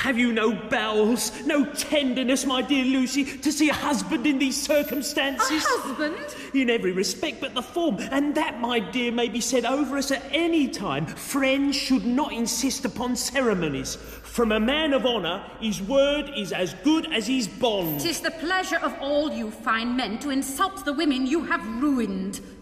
Have you no bowels, no tenderness, my dear Lucy, to see a husband in these circumstances? A husband? In every respect but the form, and that, my dear, may be said over us at any time. Friends should not insist upon ceremonies. From a man of honour, his word is as good as his bond. 'Tis the pleasure of all you fine men to insult the women you have ruined.